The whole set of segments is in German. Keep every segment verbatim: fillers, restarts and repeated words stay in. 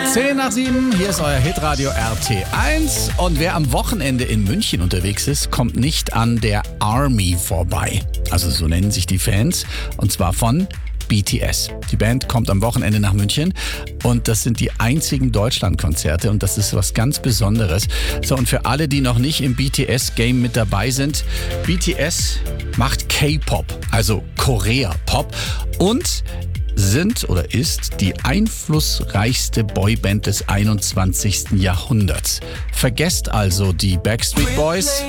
zehn nach sieben, hier ist euer Hitradio R T eins. Und wer am Wochenende in München unterwegs ist, kommt nicht an der Army vorbei. Also so nennen sich die Fans. Und zwar von B T S. Die Band kommt am Wochenende nach München und das sind die einzigen Deutschlandkonzerte und das ist was ganz Besonderes. So, und für alle, die noch nicht im B T S-Game mit dabei sind, B T S macht K-Pop, also Korea-Pop und sind oder ist die einflussreichste Boyband des einundzwanzigsten Jahrhunderts. Vergesst also die Backstreet Boys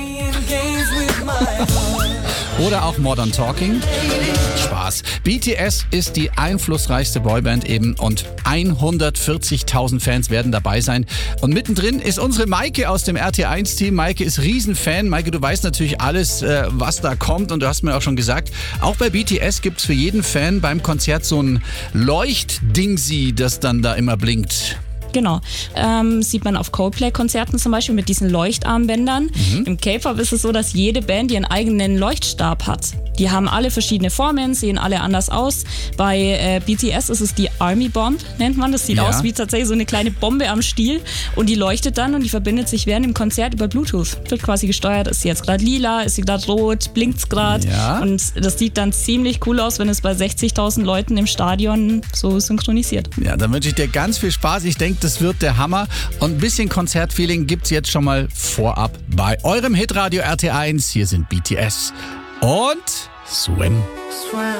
oder auch Modern Talking. Spaß. B T S ist die einflussreichste Boyband eben und hundertvierzigtausend Fans werden dabei sein. Und mittendrin ist unsere Maike aus dem R T eins Team. Maike ist Riesenfan. Maike, du weißt natürlich alles, was da kommt und du hast mir auch schon gesagt, auch bei B T S gibt es für jeden Fan beim Konzert so ein Leuchtdingsi, das dann da immer blinkt. Genau. Ähm, sieht man auf Coldplay-Konzerten zum Beispiel mit diesen Leuchtarmbändern. Mhm. Im K-Pop ist es so, dass jede Band ihren eigenen Leuchtstab hat. Die haben alle verschiedene Formen, sehen alle anders aus. Bei äh, B T S ist es die Army Bomb, nennt man. Das sieht ja aus wie tatsächlich so eine kleine Bombe am Stiel. Und die leuchtet dann und die verbindet sich während dem Konzert über Bluetooth. Wird quasi gesteuert, ist sie jetzt gerade lila, ist sie gerade rot, blinkt's gerade. Ja. Und das sieht dann ziemlich cool aus, wenn es bei sechzigtausend Leuten im Stadion so synchronisiert. Ja, dann wünsche ich dir ganz viel Spaß. Ich denke, das wird der Hammer. Und ein bisschen Konzertfeeling gibt's jetzt schon mal vorab bei eurem Hitradio R T eins. Hier sind B T S und Swim.